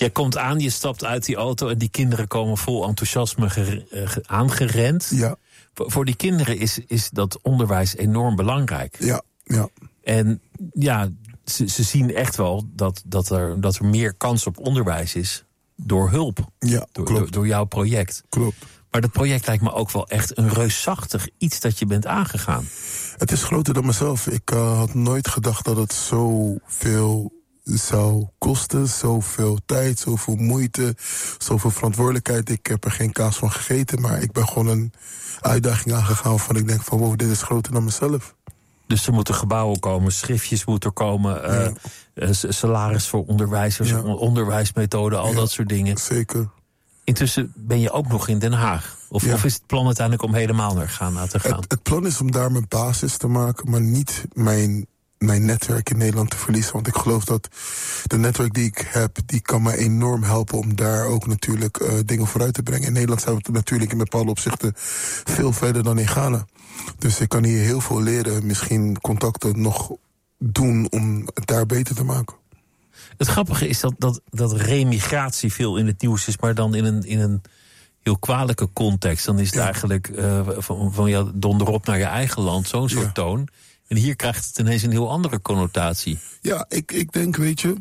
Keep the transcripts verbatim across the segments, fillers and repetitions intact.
Jij komt aan, je stapt uit die auto en die kinderen komen vol enthousiasme gere- uh, aangerend. Ja. Voor, voor die kinderen is, is dat onderwijs enorm belangrijk. Ja, ja. En ja, ze, ze zien echt wel dat, dat, er, dat er meer kans op onderwijs is door hulp. Ja, door, klopt. door, door jouw project. Klopt. Maar dat project lijkt me ook wel echt een reusachtig iets dat je bent aangegaan. Het is groter dan mezelf. Ik uh, had nooit gedacht dat het zoveel zou kosten. Zoveel tijd, zoveel moeite, zoveel verantwoordelijkheid. Ik heb er geen kaas van gegeten, maar ik ben gewoon een uitdaging aangegaan waarvan ik denk van wow, dit is groter dan mezelf. Dus er moeten gebouwen komen, schriftjes moeten komen, uh, ja. uh, salaris voor onderwijzers, Ja. onderwijsmethoden, al Ja, dat soort dingen. Zeker. Intussen ben je ook nog in Den Haag. Of, Ja. of is het plan uiteindelijk om helemaal naar Ghana te gaan? Het, het plan is om daar mijn basis te maken, maar niet mijn, mijn netwerk in Nederland te verliezen. Want ik geloof dat de netwerk die ik heb, die kan me enorm helpen om daar ook natuurlijk uh, dingen vooruit te brengen. In Nederland zijn we natuurlijk in bepaalde opzichten veel verder dan in Ghana. Dus ik kan hier heel veel leren, misschien contacten nog doen om het daar beter te maken. Het grappige is dat, dat, dat remigratie veel in het nieuws is, maar dan in een, in een heel kwalijke context. Dan is het ja. eigenlijk uh, van, van ja, donder op naar je eigen land, zo'n soort ja. toon. En hier krijgt het ineens een heel andere connotatie. Ja, ik, ik denk, weet je,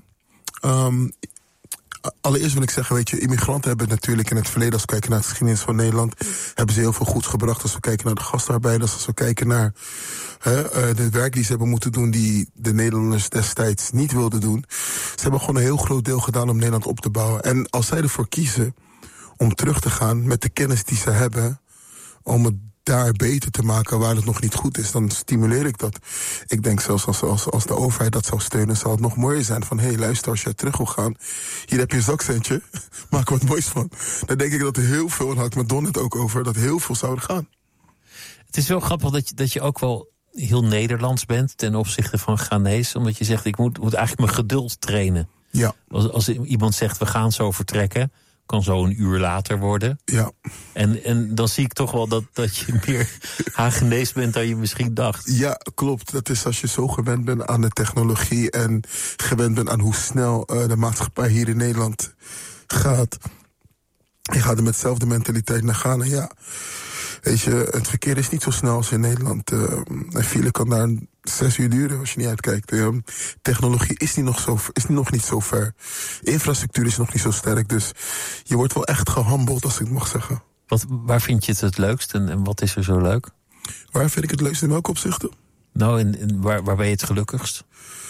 Um, allereerst wil ik zeggen, weet je, immigranten hebben natuurlijk in het verleden, als we kijken naar de geschiedenis van Nederland, hebben ze heel veel goeds gebracht. Als we kijken naar de gastarbeiders, als we kijken naar hè, uh, de werk die ze hebben moeten doen, die de Nederlanders destijds niet wilden doen. Ze hebben gewoon een heel groot deel gedaan om Nederland op te bouwen. En als zij ervoor kiezen om terug te gaan met de kennis die ze hebben, om het daar beter te maken waar het nog niet goed is, dan stimuleer ik dat. Ik denk zelfs als, als, als de overheid dat zou steunen, zou het nog mooier zijn van, hé, hey, luister, als je terug wil gaan, hier heb je een zakcentje, maak er wat moois van. Dan denk ik dat er heel veel, en had ik met Don het ook over, dat heel veel zouden gaan. Het is wel grappig dat je, dat je ook wel heel Nederlands bent ten opzichte van Ghanees, omdat je zegt, ik moet, moet eigenlijk mijn geduld trainen. Ja. Als, als iemand zegt, we gaan zo vertrekken, kan zo een uur later worden. Ja. En, en dan zie ik toch wel dat, dat je meer Hagenees bent dan je misschien dacht. Ja, klopt. Dat is als je zo gewend bent aan de technologie en gewend bent aan hoe snel uh, de maatschappij hier in Nederland gaat. Je gaat er met dezelfde mentaliteit naar Ghana, ja. Weet je, het verkeer is niet zo snel als in Nederland. Uh, een file kan daar zes uur duren als je niet uitkijkt. Uh, technologie is, niet nog zo, is nog niet zo ver. Infrastructuur is nog niet zo sterk. Dus je wordt wel echt gehambeld, als ik het mag zeggen. Wat, waar vind je het het leukst en, en wat is er zo leuk? Waar vind ik het leukst in welke opzichten? Nou, en, en waar, waar ben je het gelukkigst?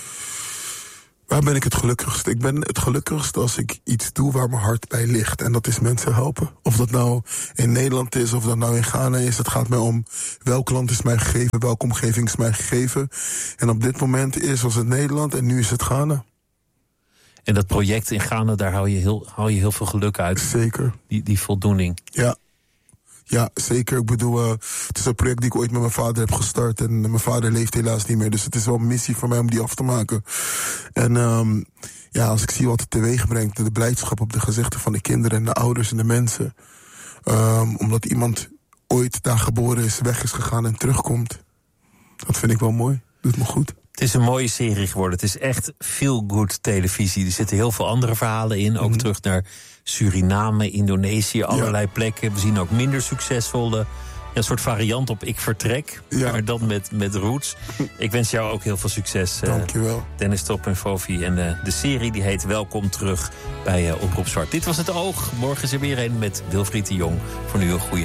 Waar ben ik het gelukkigst? Ik ben het gelukkigst als ik iets doe waar mijn hart bij ligt. En dat is mensen helpen. Of dat nou in Nederland is, of dat nou in Ghana is. Het gaat mij om welk land is mij gegeven, welke omgeving is mij gegeven. En op dit moment is was het Nederland en nu is het Ghana. En dat project in Ghana, daar haal je heel, haal je heel veel geluk uit. Zeker. Die, die voldoening. Ja. Ja, zeker. Ik bedoel, uh, het is een project die ik ooit met mijn vader heb gestart. En mijn vader leeft helaas niet meer. Dus het is wel een missie voor mij om die af te maken. En um, ja, als ik zie wat het teweeg brengt, de blijdschap op de gezichten van de kinderen en de ouders en de mensen. Um, omdat iemand ooit daar geboren is, weg is gegaan en terugkomt. Dat vind ik wel mooi. Doet me goed. Het is een mooie serie geworden. Het is echt feel-good televisie. Er zitten heel veel andere verhalen in. Ook mm. terug naar Suriname, Indonesië, allerlei ja. plekken. We zien ook minder succesvolle, ja, een soort variant op Ik Vertrek. Ja. Maar dan met, met roots. Ik wens jou ook heel veel succes. Dankjewel. Uh, Dennis Top en Fofi. En uh, de serie die heet Welkom terug bij uh, Omroep Zwart. Dit was Het Oog. Morgen is er weer een met Wilfried de Jong. Voor nu een goede